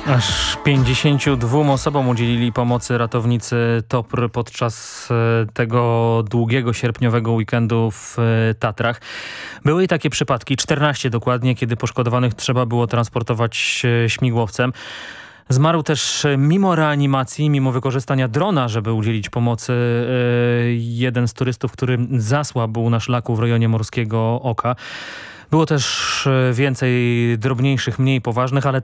Aż 52 osobom udzielili pomocy ratownicy TOPR podczas tego długiego sierpniowego weekendu w Tatrach. Były i takie przypadki, 14 dokładnie, kiedy poszkodowanych trzeba było transportować śmigłowcem. Zmarł też mimo reanimacji, mimo wykorzystania drona, żeby udzielić pomocy, jeden z turystów, który zasłabł na szlaku w rejonie Morskiego Oka. Było też więcej drobniejszych, mniej poważnych, ale